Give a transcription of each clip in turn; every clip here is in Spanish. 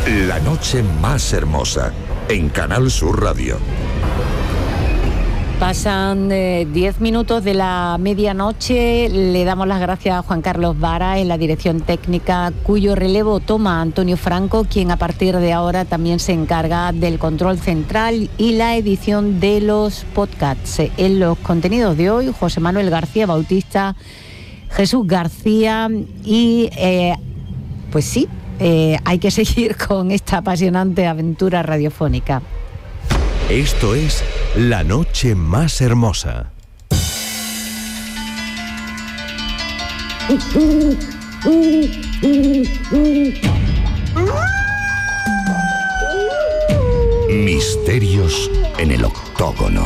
La noche más hermosa en Canal Sur Radio. Pasan 10 minutos de la medianoche. Le damos las gracias a Juan Carlos Vara en la dirección técnica, cuyo relevo toma Antonio Franco, quien a partir de ahora también se encarga del control central y la edición de los podcasts. En los contenidos de hoy, José Manuel García Bautista, Jesús García y pues sí, hay que seguir con esta apasionante aventura radiofónica. Esto es La Noche Más Hermosa. Misterios en el octógono.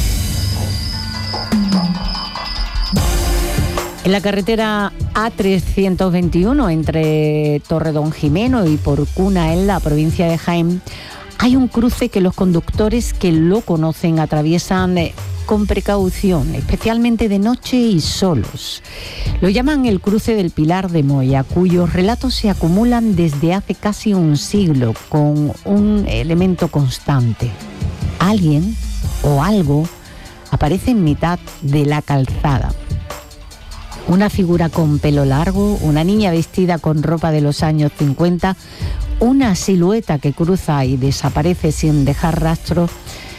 En la carretera A321 entre Torredonjimeno y Porcuna, en la provincia de Jaén, hay un cruce que los conductores que lo conocen atraviesan con precaución, especialmente de noche y solos. Lo llaman el cruce del Pilar de Moya, cuyos relatos se acumulan desde hace casi un siglo con un elemento constante. Alguien o algo aparece en mitad de la calzada. Una figura con pelo largo, una niña vestida con ropa de los años 50, una silueta que cruza y desaparece sin dejar rastro.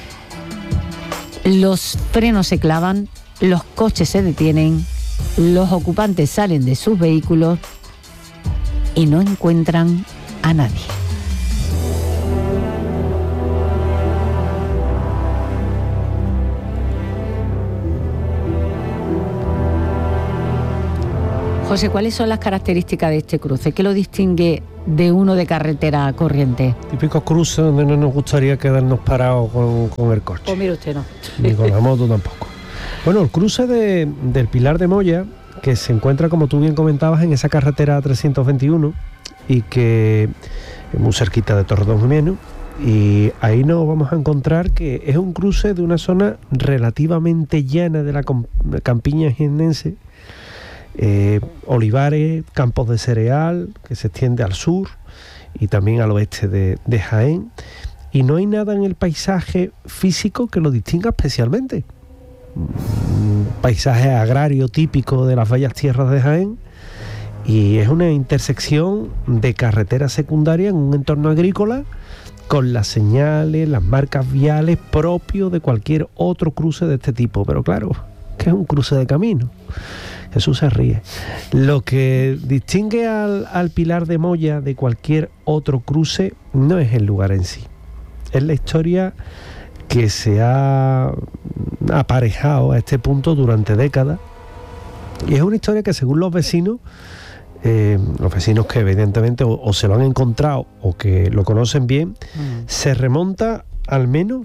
Los frenos se clavan, los coches se detienen, los ocupantes salen de sus vehículos y no encuentran a nadie. José, ¿cuáles son las características de este cruce? ¿Qué lo distingue de uno de carretera corriente? Típicos cruces donde no nos gustaría quedarnos parados con el coche. Pues mire usted, no. Ni con la moto tampoco. Bueno, el cruce del Pilar de Moya, que se encuentra, como tú bien comentabas, en esa carretera 321 y que es muy cerquita de Torredonjimeno, y ahí nos vamos a encontrar que es un cruce de una zona relativamente llana de la campiña jiennense. Olivares, campos de cereal que se extiende al sur y también al oeste de Jaén, y no hay nada en el paisaje físico que lo distinga especialmente. Paisaje agrario típico de las bellas tierras de Jaén, y es una intersección de carretera secundaria en un entorno agrícola con las señales, las marcas viales propios de cualquier otro cruce de este tipo, pero claro, que es un cruce de camino. Jesús se ríe. Lo que distingue al Pilar de Moya de cualquier otro cruce no es el lugar en sí, es la historia que se ha aparejado a este punto durante décadas, y es una historia que, según los vecinos que evidentemente o se lo han encontrado o que lo conocen bien, se remonta al menos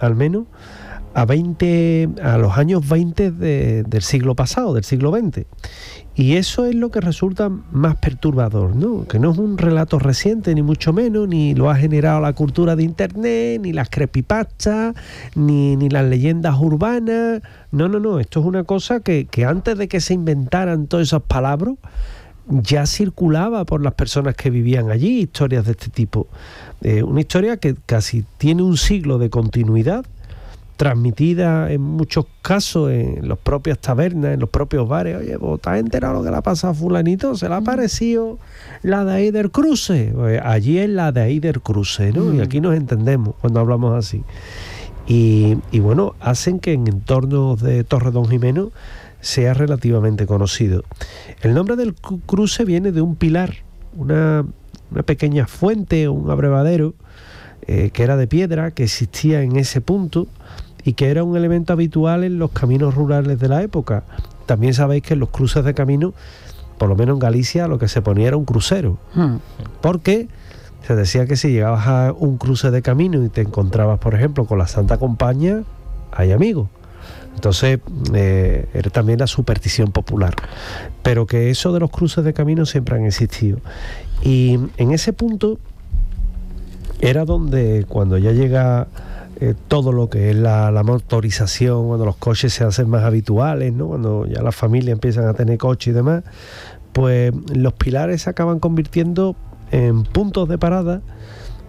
a los años 20 del siglo pasado, del siglo XX. Y eso es lo que resulta más perturbador, ¿no? Que no es un relato reciente, ni mucho menos, ni lo ha generado la cultura de internet, ni las creepypastas, ni las leyendas urbanas. No, esto es una cosa que antes de que se inventaran todas esas palabras, ya circulaba por las personas que vivían allí, historias de este tipo. Una historia que casi tiene un siglo de continuidad, transmitida en muchos casos en las propias tabernas, en los propios bares. Oye, ¿vos te has enterado lo que le ha pasado a fulanito? ¿Se le ha parecido la de ahí del cruce? Pues allí es la de ahí del cruce, ¿no? Y aquí nos entendemos cuando hablamos así. Y bueno, hacen que en entornos de Torredonjimeno sea relativamente conocido. El nombre del cruce viene de un pilar, una pequeña fuente, un abrevadero, que era de piedra, que existía en ese punto y que era un elemento habitual en los caminos rurales de la época. También sabéis que en los cruces de camino, por lo menos en Galicia, lo que se ponía era un crucero, porque se decía que si llegabas a un cruce de camino y te encontrabas, por ejemplo, con la Santa Compañía, hay amigos. Entonces era también la superstición popular, pero que eso de los cruces de camino siempre han existido. Y en ese punto era donde, cuando ya llega todo lo que es la motorización, cuando los coches se hacen más habituales, ¿no? Cuando ya las familias empiezan a tener coche y demás, pues los pilares se acaban convirtiendo en puntos de parada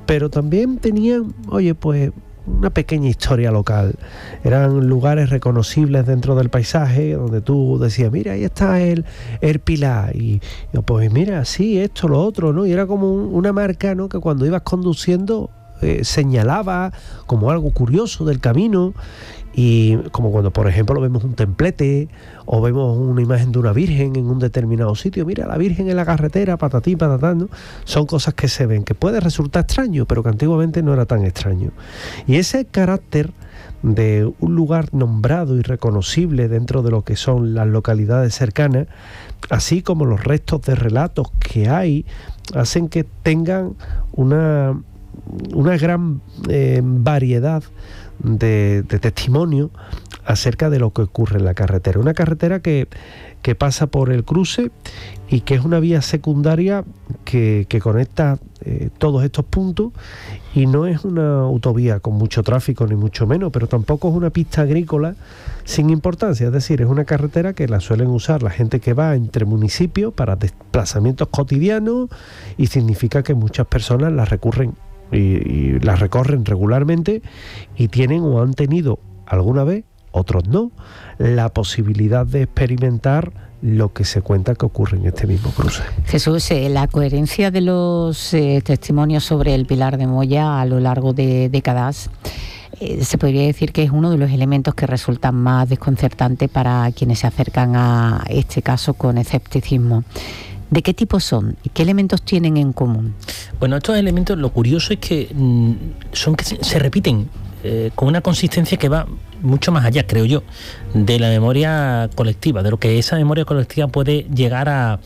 pero también tenían, pues una pequeña historia local. Eran lugares reconocibles dentro del paisaje, donde tú decías, mira, ahí está el Pilar, y pues mira, sí, esto, lo otro, ¿no? Y era como una marca, ¿no?, que cuando ibas conduciendo señalaba como algo curioso del camino. Y como cuando, por ejemplo, vemos un templete o vemos una imagen de una virgen en un determinado sitio, mira, la virgen en la carretera, patatín, patatán, ¿no? Son cosas que se ven, que puede resultar extraño, pero que antiguamente no era tan extraño. Y ese carácter de un lugar nombrado y reconocible dentro de lo que son las localidades cercanas, así como los restos de relatos que hay, hacen que tengan una gran variedad de testimonio acerca de lo que ocurre en la carretera. Una carretera que pasa por el cruce y que es una vía secundaria que conecta todos estos puntos, y no es una autovía con mucho tráfico ni mucho menos, pero tampoco es una pista agrícola sin importancia. Es decir, es una carretera que la suelen usar la gente que va entre municipios para desplazamientos cotidianos, y significa que muchas personas la recurren y las recorren regularmente, y tienen o han tenido alguna vez, otros no, la posibilidad de experimentar lo que se cuenta que ocurre en este mismo cruce. Jesús, la coherencia de los testimonios sobre el Pilar de Moya a lo largo de décadas, se podría decir que es uno de los elementos que resultan más desconcertantes para quienes se acercan a este caso con escepticismo. ¿De qué tipo son? ¿Qué elementos tienen en común? Bueno, estos elementos, lo curioso es que son que se repiten con una consistencia que va mucho más allá, creo yo, de la memoria colectiva, de lo que esa memoria colectiva puede llegar a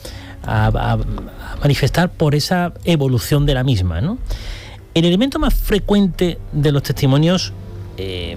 manifestar por esa evolución de la misma, ¿no? El elemento más frecuente de los testimonios